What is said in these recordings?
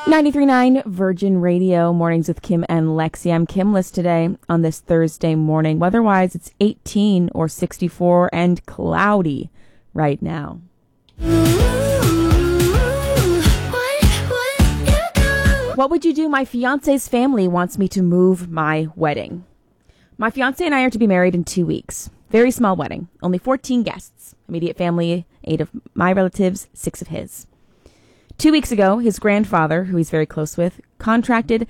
93.9 Virgin Radio, mornings with Kim and Lexi. I'm Kimless today on this Thursday morning. Weather-wise, it's 18 or 64 and cloudy right now. What would you do? My fiance's family wants me to move my wedding. My fiance and I are to be married in 2 weeks. Very small wedding, only 14 guests. Immediate family, 8 of my relatives, 6 of his. 2 weeks ago, his grandfather, who he's very close with, contracted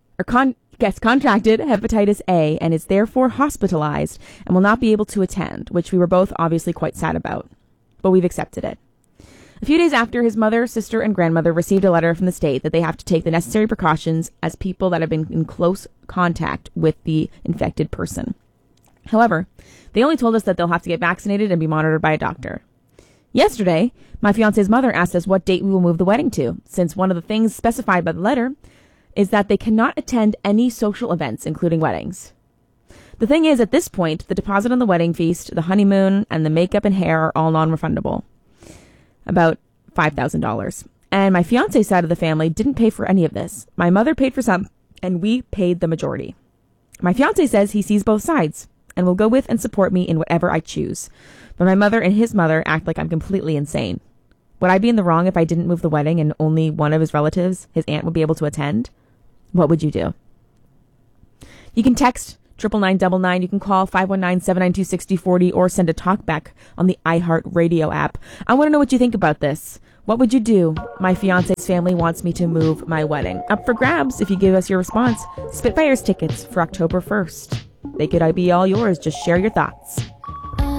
hepatitis A and is therefore hospitalized and will not be able to attend, which we were both obviously quite sad about. But we've accepted it. A few days after, his mother, sister, and grandmother received a letter from the state that they have to take the necessary precautions as people that have been in close contact with the infected person. However, they only told us that they'll have to get vaccinated and be monitored by a doctor. Yesterday, my fiance's mother asked us what date we will move the wedding to, since one of the things specified by the letter is that they cannot attend any social events, including weddings. The thing is, at this point, the deposit on the wedding feast, the honeymoon, and the makeup and hair are all non-refundable. About $5,000. And my fiance's side of the family didn't pay for any of this. My mother paid for some, and we paid the majority. My fiance says he sees both sides and will go with and support me in whatever I choose. But my mother and his mother act like I'm completely insane. Would I be in the wrong if I didn't move the wedding and only one of his relatives, his aunt, would be able to attend? What would you do? You can text 99999. You can call 519-792-6040 or send a talkback on the iHeart Radio app. I want to know what you think about this. What would you do? My fiance's family wants me to move my wedding. Up for grabs if you give us your response. Spitfires tickets for October 1st. They could be all yours. Just share your thoughts.